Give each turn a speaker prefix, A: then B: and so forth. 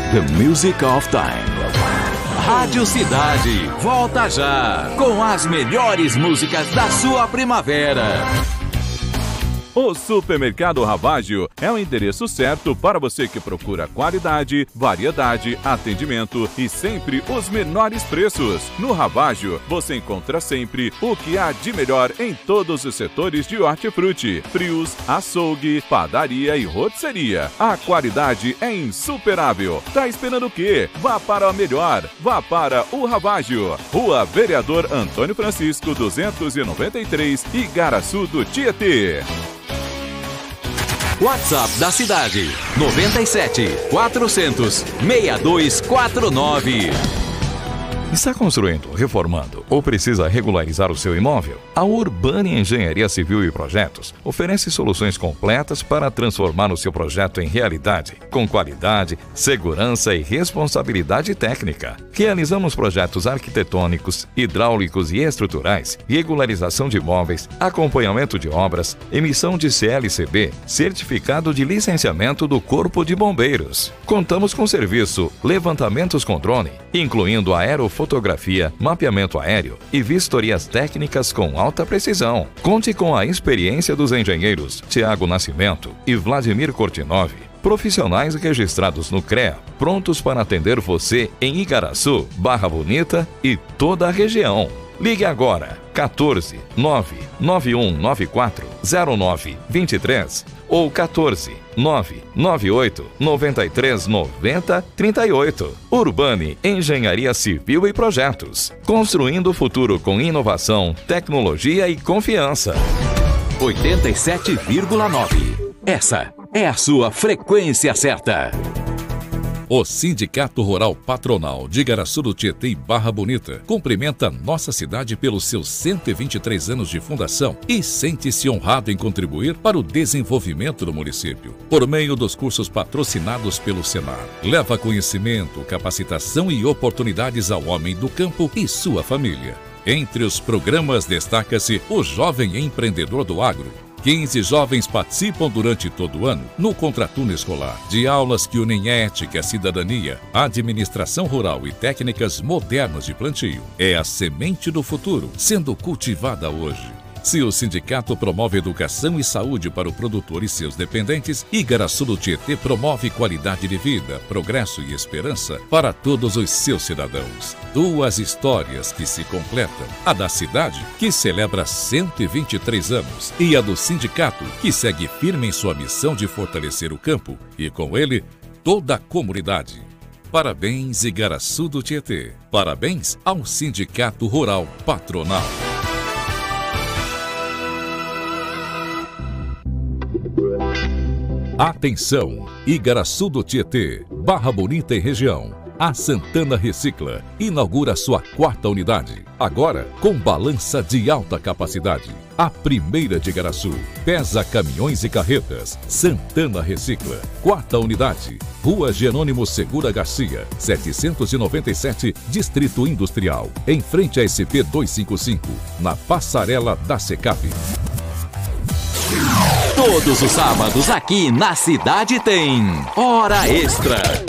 A: The Music of Time. Rádio Cidade, volta já com as melhores músicas da sua primavera.
B: O Supermercado Ravaggio é o endereço certo para você que procura qualidade, variedade, atendimento e sempre os menores preços. No Ravaggio, você encontra sempre o que há de melhor em todos os setores de hortifruti, frios, açougue, padaria e rotisseria. A qualidade é insuperável. Tá esperando o quê? Vá para a melhor. Vá para o Ravaggio. Rua Vereador Antônio Francisco, 293, Igaraçu do Tietê.
A: WhatsApp da cidade 97 400 6249.
C: Está construindo, reformando ou precisa regularizar o seu imóvel? A Urbani Engenharia Civil e Projetos oferece soluções completas para transformar o seu projeto em realidade, com qualidade, segurança e responsabilidade técnica. Realizamos projetos arquitetônicos, hidráulicos e estruturais, regularização de imóveis, acompanhamento de obras, emissão de CLCB, certificado de licenciamento do Corpo de Bombeiros. Contamos com serviço levantamentos com drone, incluindo aerofotografia, mapeamento aéreo e vistorias técnicas com alta precisão. Conte com a experiência dos engenheiros Tiago Nascimento e Vladimir Kortinov, profissionais registrados no CREA, prontos para atender você em Igaraçu, Barra Bonita e toda a região. Ligue agora, 14 99194 0923 ou 14 998 93 90 38. Urbani Engenharia Civil e Projetos. Construindo o futuro com inovação, tecnologia e confiança.
A: 87,9. Essa é a sua frequência certa.
D: O Sindicato Rural Patronal de Igaraçu do Tietê e Barra Bonita cumprimenta nossa cidade pelos seus 123 anos de fundação e sente-se honrado em contribuir para o desenvolvimento do município. Por meio dos cursos patrocinados pelo Senar, leva conhecimento, capacitação e oportunidades ao homem do campo e sua família. Entre os programas destaca-se o Jovem Empreendedor do Agro. 15 jovens participam durante todo o ano no contraturno escolar de aulas que unem ética, cidadania, administração rural e técnicas modernas de plantio. É a semente do futuro sendo cultivada hoje. Se o sindicato promove educação e saúde para o produtor e seus dependentes, Igaraçu do Tietê promove qualidade de vida, progresso e esperança para todos os seus cidadãos. Duas histórias que se completam: a da cidade, que celebra 123 anos, e a do sindicato, que segue firme em sua missão de fortalecer o campo e, com ele, toda a comunidade. Parabéns, Igaraçu do Tietê. Parabéns ao Sindicato Rural Patronal. Atenção! Igaraçu do Tietê, Barra Bonita e região. A Santana Recicla inaugura sua 4ª unidade, agora com balança de alta capacidade. A primeira de Igaraçu, pesa caminhões e carretas. Santana Recicla, 4ª unidade, Rua Jerônimo Segura Garcia, 797, Distrito Industrial, em frente à SP 255, na passarela da Secap.
A: Todos os sábados aqui na Cidade tem Hora Extra.